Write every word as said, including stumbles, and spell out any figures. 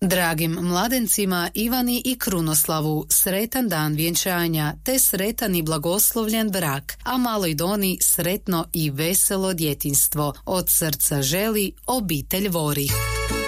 Dragim mladencima Ivani i Krunoslavu sretan dan vjenčanja te sretan i blagoslovljen brak, a maloj Doni sretno i veselo djetinjstvo. Od srca želi obitelj Vorih.